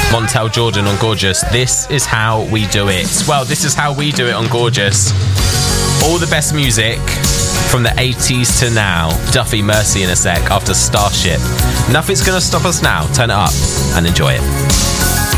Montel Jordan on Gorgeous. This is how we do it. Well, this is how we do it on Gorgeous. All the best music from the 80s to now. Duffy, Mercy in a sec after Starship. Nothing's going to stop us now. Turn it up and enjoy it.